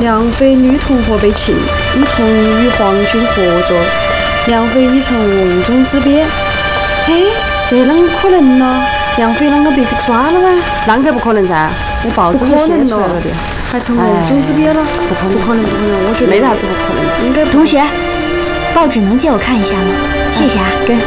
梁妃女同伙被擒，已同与皇军合作，梁妃已成瓮中之鳖。哎，这啷个可能呢？梁妃啷个被抓了哇？啷个不可能噻？我报纸都写出来了的，还成瓮中之鳖了？不可能，不可能，不可能！我觉得没啥子不可能，应该。 同学，报纸能借我看一下吗？谢谢啊。 给。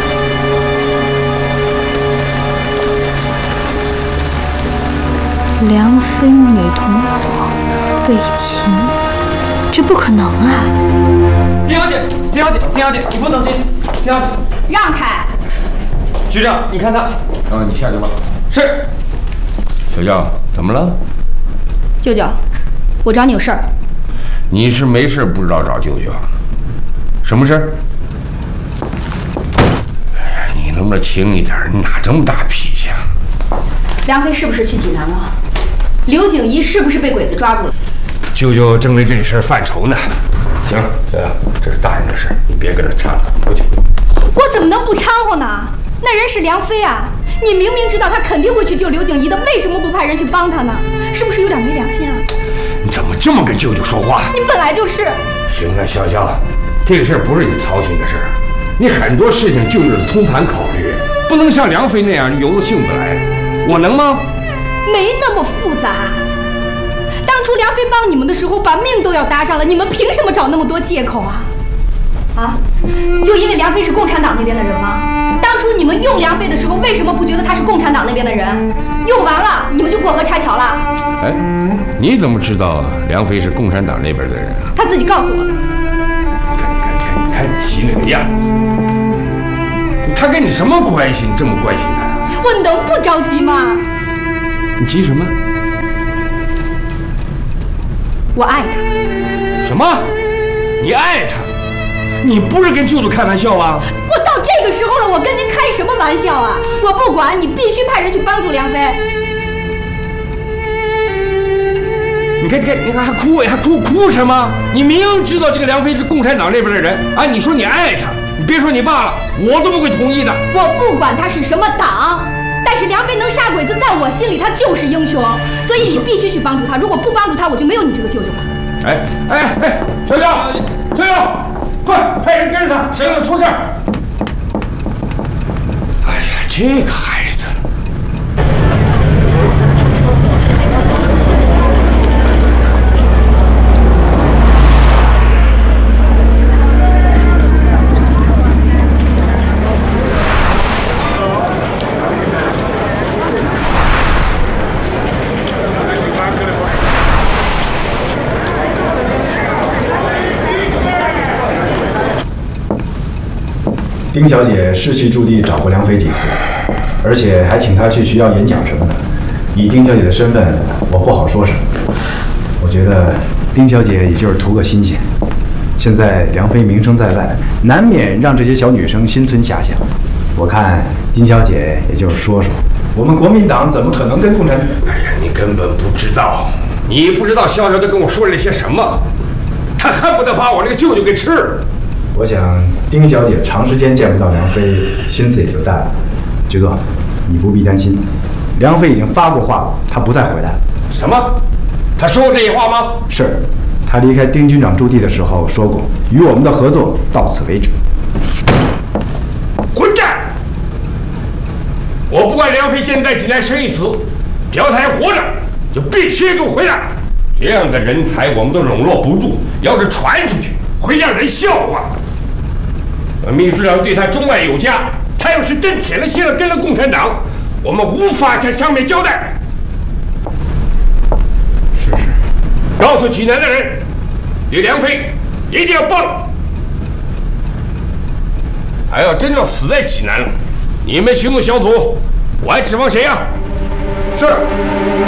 梁妃女同伙被擒，这不可能啊！ 丁小姐，丁小姐，丁小姐，你不能进去！丁小姐， 让开！ 局长，你看他。 你下去吧。 是。 小娇，怎么了？ 舅舅，我找你有事儿。 你是没事不知道找舅舅？什么事儿？哎呀，你能不能轻一点？你哪这么大脾气啊？ 梁妃是不是去济南了？刘景怡是不是被鬼子抓住了？ 舅舅正为这事犯愁呢。行了，小娇，这是大人的事，你别跟着掺和，回去。 我怎么能不掺和呢？那人是梁妃啊！你明明知道他肯定会去救刘景怡的，为什么不派人去帮他呢？是不是有点没良心啊？ 你怎么这么跟舅舅说话？ 你本来就是。 行了，小娇，这个事儿不是你操心的事儿，你很多事情舅舅是通盘考虑，不能像梁妃那样由着性子来。我能吗？ 没那么复杂。当初梁妃帮你们的时候，把命都要搭上了，你们凭什么找那么多借口啊？啊？就因为梁妃是共产党那边的人吗？当初你们用梁妃的时候，为什么不觉得她是共产党那边的人？用完了，你们就过河拆桥了？ 哎，你怎么知道梁妃是共产党那边的人啊？ 她自己告诉我的。 你看你急那个样子，他跟你什么关系？你这么关心他？ 我能不着急吗？ 你急什么？ 我爱他。 什么？你爱他？你不是跟舅舅开玩笑吧？ 我到这个时候了，我跟您开什么玩笑啊？我不管，你必须派人去帮助梁妃。 你看还哭什么？你明知道这个梁妃是共产党那边的人啊！你说你爱她，你别说你爸了，我都不会同意的。 我不管他是什么党，但是梁妃能杀鬼子，在我心里他就是英雄，所以你必须去帮助他。如果不帮助他，我就没有你这个舅舅了。 哎，小娇，快派人跟着他，谁能出事？哎呀，这个孩子。 丁小姐是去驻地找过梁妃几次，而且还请她去学校演讲什么的。以丁小姐的身份，我不好说什么。我觉得丁小姐也就是图个新鲜。现在梁妃名声在外，难免让这些小女生心存遐想。我看丁小姐也就是说说，我们国民党怎么可能跟共产党？ 哎呀，你根本不知道，你不知道潇潇都跟我说了些什么，他恨不得把我这个舅舅给吃了。 我想丁小姐长时间见不到梁妃，心思也就淡了。局座，你不必担心，梁妃已经发过话了，她不再回来了。 什么？她说过这些话吗？ 是，她离开丁军长驻地的时候说过，与我们的合作到此为止。 混蛋！我不管梁妃现在济南生与死，只要她还活着，就必须给我回来。这样的人才我们都笼络不住，要是传出去，会让人笑话。秘书长对他钟爱有加，他要是真铁了心了跟了共产党，我们无法向上面交代。 是， 告诉济南的人，对梁妃一定要帮。还要真要死在济南了，你们行动小组，我还指望谁呀？ 是。